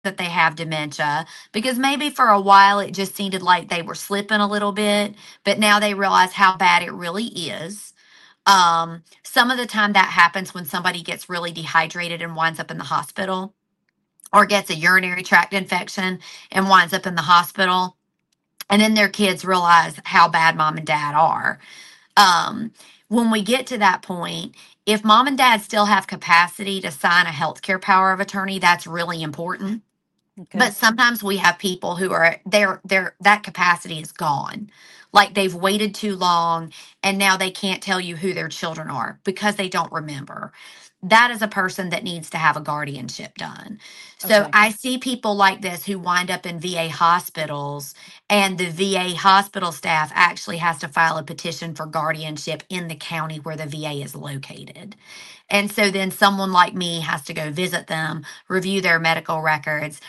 that they have dementia, because maybe for a while it just seemed like they were slipping a little bit, but now they realize how bad it really is. Some of the time that happens when somebody gets really dehydrated and winds up in the hospital, or gets a urinary tract infection and winds up in the hospital. And then their kids realize how bad mom and dad are. Um, when we get to that point, if mom and dad still have capacity to sign a healthcare power of attorney, that's really important. Okay. But sometimes we have people who are their that capacity is gone. Like they've waited too long and now they can't tell you who their children are because they don't remember. That is a person that needs to have a guardianship done. So Okay. I see people like this who wind up in VA hospitals, and the VA hospital staff actually has to file a petition for guardianship in the county where the VA is located. And so then someone like me has to go visit them, review their medical records,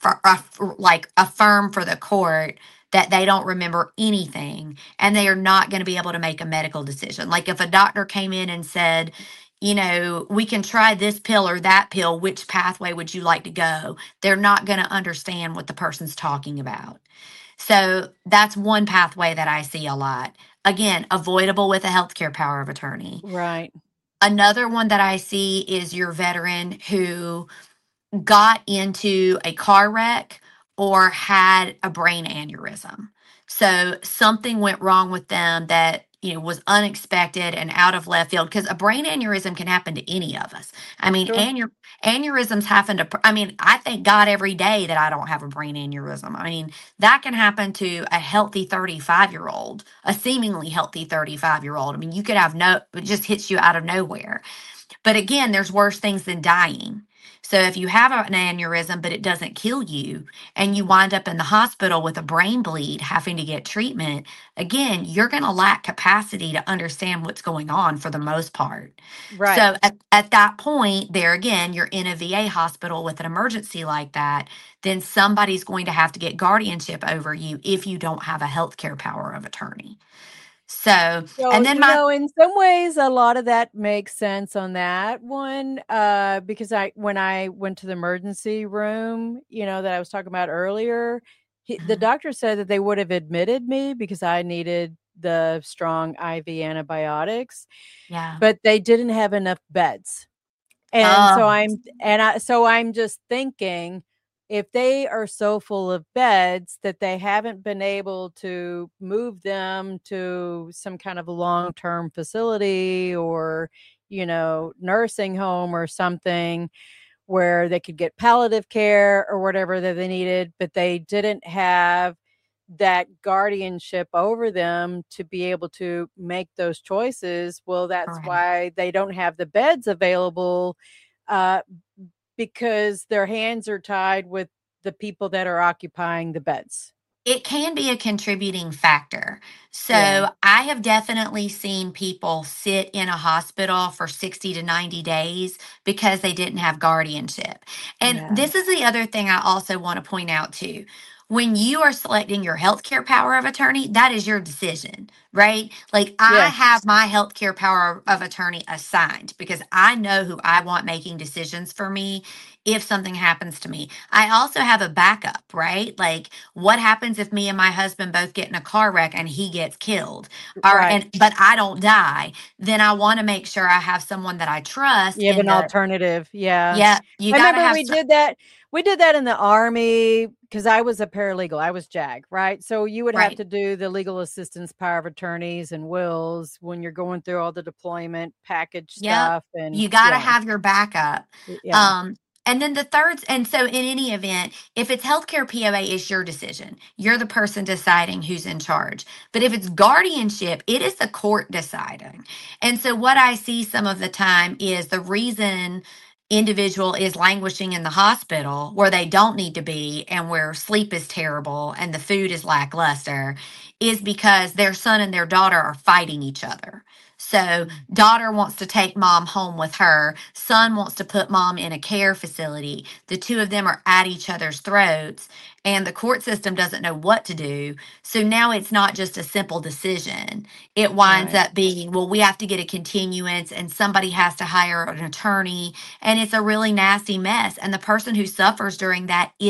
like affirm for the court that they don't remember anything and they are not going to be able to make a medical decision. Like if a doctor came in and said, we can try this pill or that pill, which pathway would you like to go? They're not going to understand what the person's talking about. So that's one pathway that I see a lot. Again, avoidable with a healthcare power of attorney. Right. Another one that I see is your veteran who got into a car wreck or had a brain aneurysm. So something went wrong with them that was unexpected and out of left field, because a brain aneurysm can happen to any of us. I mean, Sure. aneurysms happen to. I mean, I thank God every day that I don't have a brain aneurysm. I mean, that can happen to a healthy 35-year-old, a seemingly healthy 35-year-old. I mean, you could have it just hits you out of nowhere. But again, there's worse things than dying. So if you have an aneurysm, but it doesn't kill you, and you wind up in the hospital with a brain bleed, having to get treatment, again, you're going to lack capacity to understand what's going on for the most part. Right. So at that point, there again, you're in a VA hospital with an emergency like that, then somebody's going to have to get guardianship over you if you don't have a healthcare power of attorney. So, So, and then my, in some ways, a lot of that makes sense on that one, because when I went to the emergency room, that I was talking about earlier, the doctor said that they would have admitted me because I needed the strong IV antibiotics, yeah. but they didn't have enough beds. And so Oh, I'm just thinking, if they are so full of beds that they haven't been able to move them to some kind of long-term facility or, nursing home or something where they could get palliative care or whatever that they needed, but they didn't have that guardianship over them to be able to make those choices. Well, that's correct. why they don't have the beds available, uh, because their hands are tied with the people that are occupying the beds. It can be a contributing factor. Yeah. So I have definitely seen people sit in a hospital for 60 to 90 days because they didn't have guardianship. And Yeah. this is the other thing I also want to point out too. When you are selecting your healthcare power of attorney, that is your decision, right? Like I Yeah. have my healthcare power of attorney assigned because I know who I want making decisions for me if something happens to me. I also have a backup, right? Like what happens if me and my husband both get in a car wreck and he gets killed, or Right. and but I don't die? Then I want to make sure I have someone that I trust You have in an the. alternative. Yeah. Yeah, you I got to remember have we did that. We did that in the army because I was a paralegal. I was JAG, right? So you would have right. to do the legal assistance power of attorneys and wills when you're going through all the deployment package Yep. stuff. And You got to yeah, have your backup. yeah, Um, and then the third, and so in any event, if it's healthcare POA, it's your decision. You're the person deciding who's in charge. But if it's guardianship, it is the court deciding. And so what I see some of the time is the reason individual is languishing in the hospital where they don't need to be and where sleep is terrible and the food is lackluster is because their son and their daughter are fighting each other. So daughter wants to take mom home with her. Son wants to put mom in a care facility. The two of them are at each other's throats, and the court system doesn't know what to do. So now it's not just a simple decision. It winds Right. up being, well, we have to get a continuance and somebody has to hire an attorney. And it's a really nasty mess. And the person who suffers during that